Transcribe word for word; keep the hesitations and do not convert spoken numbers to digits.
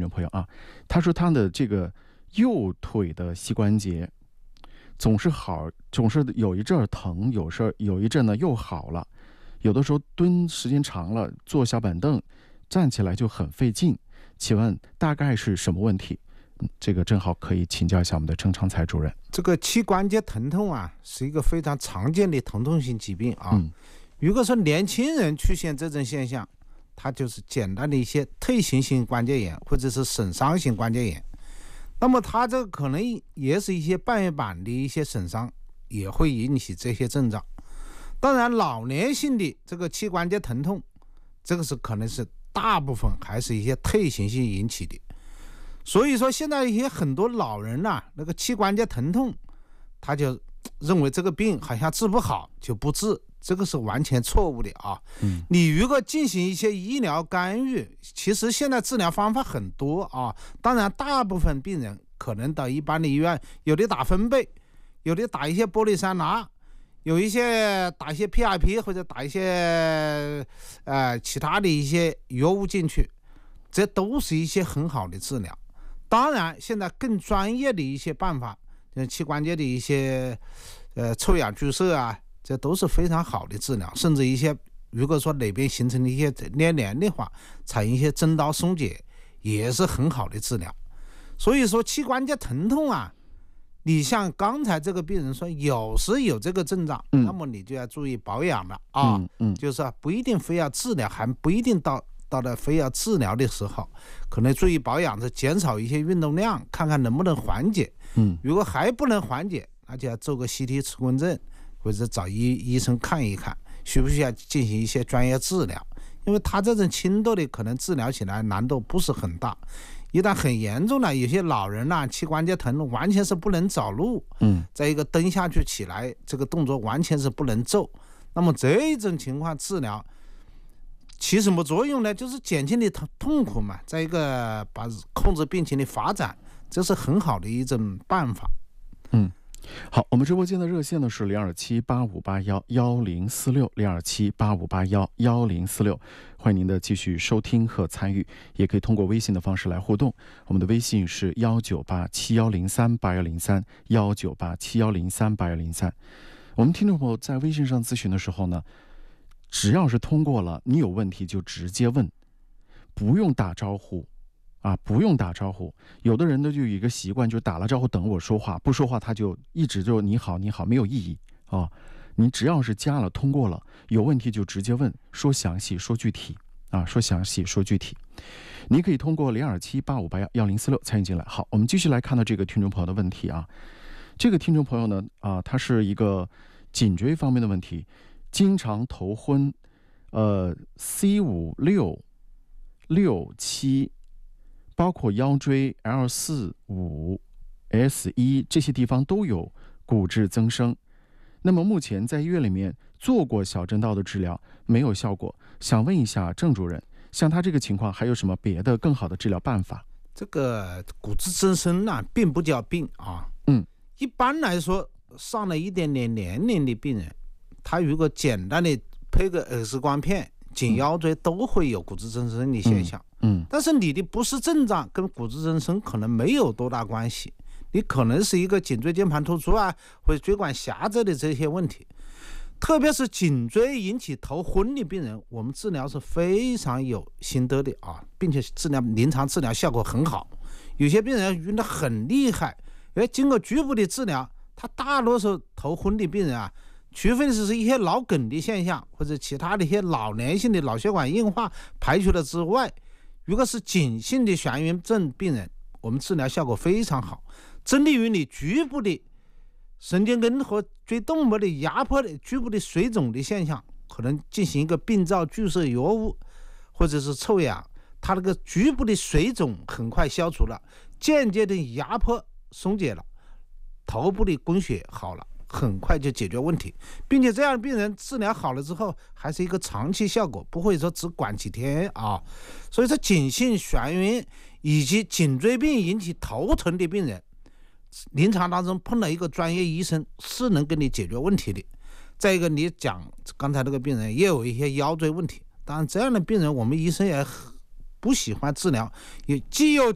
众朋友啊，他说他的这个右腿的膝关节总是好，总是有一阵儿疼，有时候有一阵呢又好了，有的时候蹲时间长了，坐小板凳站起来就很费劲，请问大概是什么问题？这个正好可以请教一下我们的郑昌才主任。 这个膝关节疼痛啊，是一个非常常见的疼痛性疾病啊。嗯、如果说年轻人出现这种现象，它就是简单的一些退行性关节炎或者是损伤性关节炎。那么它这个可能也是一些半月板的一些损伤，也会引起这些症状。当然，老年性的这个膝关节疼痛，这个是可能是大部分还是一些退行性引起的。所以说现在一些很多老人呐、啊，那个膝关节疼痛，他就认为这个病好像治不好就不治，这个是完全错误的啊。嗯、你如果进行一些医疗干预，其实现在治疗方法很多啊。当然，大部分病人可能到一般的医院，有的打分贝，有的打一些玻璃酸钠，有一些打一些 P R P 或者打一些呃其他的一些药物进去，这都是一些很好的治疗。当然，现在更专业的一些办法，膝关节的一些呃臭氧注射啊，这都是非常好的治疗。甚至一些如果说哪边形成了一些粘连的话，采用一些针刀松解也是很好的治疗。所以说膝关节疼痛啊，你像刚才这个病人说有时有这个症状，嗯、那么你就要注意保养了啊。嗯嗯、就是说不一定非要治疗，还不一定到到了非要治疗的时候，可能注意保养，是减少一些运动量，看看能不能缓解。嗯，如果还不能缓解，那就要做个 C T 磁共振，或者找医医生看一看，需不需要进行一些专业治疗。因为他这种轻度的，可能治疗起来难度不是很大。一旦很严重了，有些老人啊，膝关节疼完全是不能走路。嗯，再一个蹲下去起来，这个动作完全是不能做。那么这种情况治疗起什么作用呢？就是减轻你痛痛苦嘛，再一个把控制病情的发展，这是很好的一种办法。 嗯，好，我们直播间的热线呢是零二七八五八幺幺零四六零二七八五八幺幺零四六，欢迎您的继续收听和参与，也可以通过微信的方式来互动。我们的微信是幺九八七幺零三八幺零三幺九八七幺零三八幺零三。我们听众朋友在微信上咨询的时候呢，只要是通过了，你有问题就直接问，不用打招呼啊，不用打招呼。有的人呢就有一个习惯，就打了招呼等我说话，不说话他就一直就你好你好，没有意义啊。你只要是加了通过了，有问题就直接问，说详细说具体啊，说详细说具体。你可以通过零二七八五八幺幺零四六参与进来。好，我们继续来看到这个听众朋友的问题啊。这个听众朋友呢啊，他是一个颈椎方面的问题。经常头昏，呃 C 五六六七，包括腰椎 L 四五 S 一这些地方都有骨质增生。那么目前在医院里面做过小震道的治疗，没有效果。想问一下郑主任，像他这个情况还有什么别的更好的治疗办法？ 这个骨质增生呢，并不叫病啊。嗯，一般来说，上了一点点年龄的病人，他如果简单的配个 X 光片，颈腰椎都会有骨质增生的现象。嗯，嗯但是你的不适症状跟骨质增生可能没有多大关系，你可能是一个颈椎间盘突出啊，或者椎管狭窄的这些问题。特别是颈椎引起头昏的病人，我们治疗是非常有心得的啊，并且治疗临床治疗效果很好。有些病人晕得很厉害，哎，经过局部的治疗，他大多数头昏的病人啊，除非是一些脑梗的现象，或者其他的一些老年性的脑血管硬化排除了之外，如果是颈性的眩晕症病人，我们治疗效果非常好，针对于你局部的神经根和椎动脉的压迫的局部的水肿的现象，可能进行一个病灶注射药物或者是臭氧，它那个局部的水肿很快消除了，间接的压迫松解了，头部的供血好了，很快就解决问题，并且这样的病人治疗好了之后还是一个长期效果，不会说只管几天啊。所以说颈性眩晕以及颈椎病引起头疼的病人，临床当中碰到一个专业医生是能给你解决问题的。再一个，你讲刚才那个病人也有一些腰椎问题，当然这样的病人我们医生也不喜欢治疗，也既有